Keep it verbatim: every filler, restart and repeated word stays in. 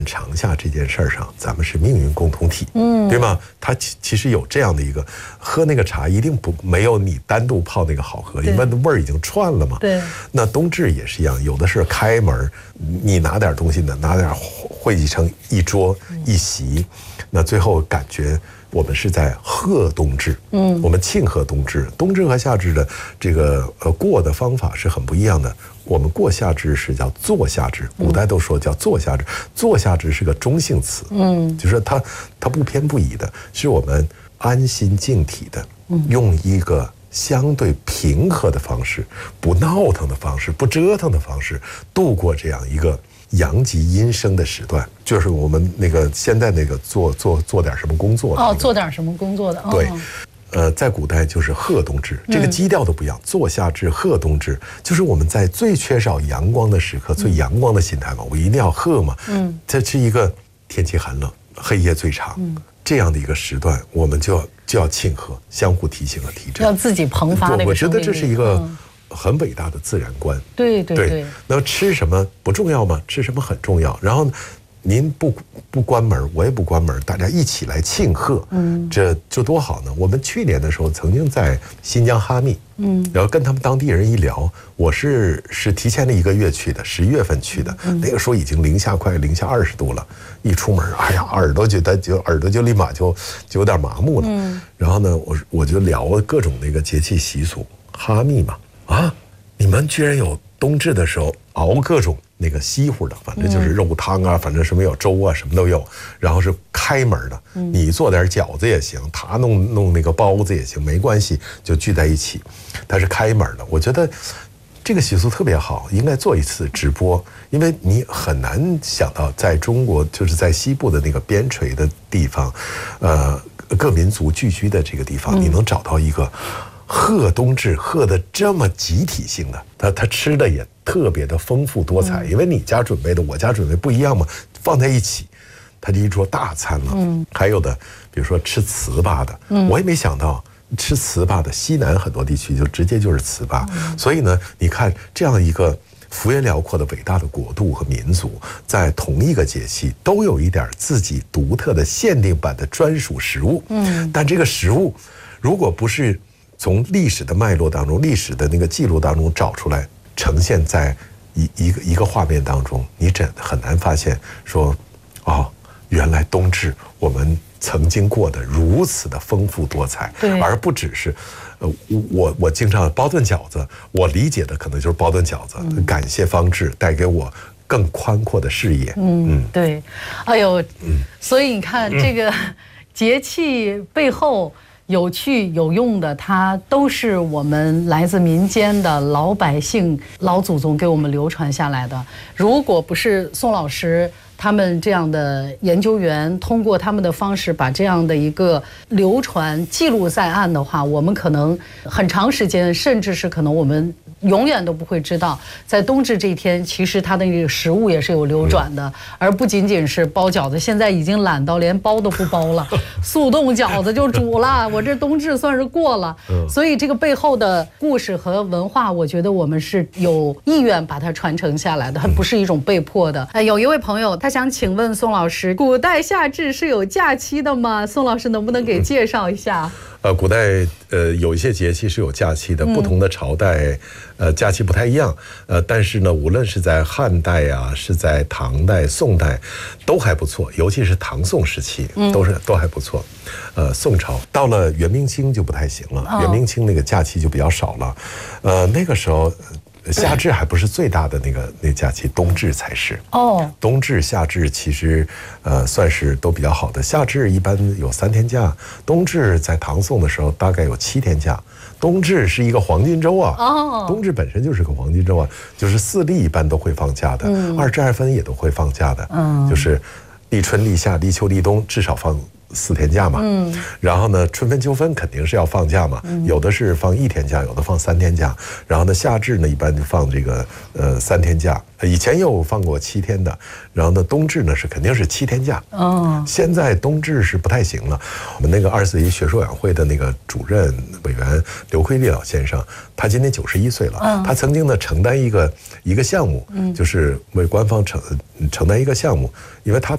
长夏这件事儿上，咱们是命运共同体，嗯，对吗？它其其实有这样的一个，喝那个茶一定不没有你单独泡那个好喝，因为那味儿已经串了嘛。 对。 那冬至也是一样，有的是开门，你拿点东西呢，拿点汇集成一桌一席，那最后感觉我们是在贺冬至，嗯，我们庆贺冬至。冬至和夏至的这个呃过的方法是很不一样的。我们过夏至是叫做夏至，古代都说叫做夏至，做夏至是个中性词，嗯，就是它它不偏不倚的，是我们安心静体的，用一个相对平和的方式，不闹腾的方式，不折腾的方式，度过这样一个阳极阴生的时段，就是我们那个现在那个做做做点什么工作的、那个、 哦，做点什么工作的， 对。哦呃，在古代就是贺冬至，这个基调都不一样。做夏至、贺冬至，就是我们在最缺少阳光的时刻，最阳光的心态嘛，我一定要贺嘛。嗯，这是一个天气寒冷、黑夜最长、嗯、这样的一个时段，我们就要就要庆贺，相互提醒和提振， 要自己膨发那个生命力。 我觉得这是一个很伟大的自然观。嗯、 对对 对, 对。 那么吃什么不重要吗？吃什么很重要。然后您不不关门，我也不关门，大家一起来庆贺，嗯，这这多好呢！我们去年的时候曾经在新疆哈密，嗯，然后跟他们当地人一聊，我是是提前了一个月去的，十一月份去的，嗯、那个时候已经零下快零下二十度了，一出门，哎呀，耳朵觉得就耳朵就立马就就有点麻木了，嗯，然后呢，我我就聊了各种那个节气习俗，哈密嘛，啊，你们居然有冬至的时候熬各种。那个稀乎的，反正就是肉汤啊，反正什么有粥啊，什么都有。然后是开门的，你做点饺子也行，他弄弄那个包子也行，没关系，就聚在一起。它是开门的，我觉得这个习俗特别好，应该做一次直播，因为你很难想到，在中国就是在西部的那个边陲的地方，呃，各民族聚居的这个地方，你能找到一个。贺冬至贺的这么集体性的，他他吃的也特别的丰富多彩，因为你家准备的我家准备不一样嘛，放在一起，它就一桌大餐了。嗯，还有的，比如说吃糍粑的，嗯，我也没想到吃糍粑的，西南很多地区就直接就是糍粑，嗯、所以呢，你看这样一个幅员辽阔的伟大的国度和民族，在同一个节气都有一点自己独特的限定版的专属食物。嗯，但这个食物如果不是从历史的脉络当中、历史的那个记录当中找出来，呈现在一一个一个画面当中，你真很难发现说，哦，原来冬至我们曾经过得如此的丰富多彩，而不只是，呃，我我经常包顿饺子，我理解的可能就是包顿饺子，嗯、感谢方志带给我更宽阔的视野。 嗯，嗯对，哎呦，嗯、所以你看这个节气背后。有趣有用的，它都是我们来自民间的老百姓、老祖宗给我们流传下来的。如果不是宋老师他们这样的研究员通过他们的方式把这样的一个流传记录在案的话，我们可能很长时间，甚至是可能我们永远都不会知道，在冬至这一天，其实它的那个食物也是有流转的，而不仅仅是包饺子。现在已经懒到连包都不包了，速冻饺子就煮了。我这冬至算是过了，所以这个背后的故事和文化，我觉得我们是有意愿把它传承下来的，它不是一种被迫的。哎，有一位朋友他想请问宋老师，古代夏至是有假期的吗？宋老师能不能给介绍一下？ 呃，古代呃有一些节气是有假期的，不同的朝代，呃假期不太一样，呃但是呢，无论是在汉代啊，是在唐代、宋代，都还不错，尤其是唐宋时期，都是都还不错。呃，宋朝到了元明清就不太行了，元明清那个假期就比较少了，呃那个时候。夏至还不是最大的那个那假期，冬至才是。哦，冬至、夏至其实呃算是都比较好的。夏至一般有三天假，冬至在唐宋的时候大概有七天假。冬至是一个黄金周啊，哦，冬至本身就是个黄金周啊，就是四立一般都会放假的，嗯、二至二分也都会放假的，嗯，就是立春、立夏、立秋、立冬至少放。四天假嘛，嗯，然后呢，春分、秋分肯定是要放假嘛，嗯、有的是放一天假，有的放三天假，然后呢，夏至呢一般就放这个呃三天假，以前有放过七天的，然后呢，冬至呢是肯定是七天假，哦，现在冬至是不太行了。我们那个二四一学术委员会的那个主任委员刘奎立老先生，他今年九十一岁了，嗯、他曾经呢承担一个一个项目，嗯、就是为官方承承担一个项目，因为他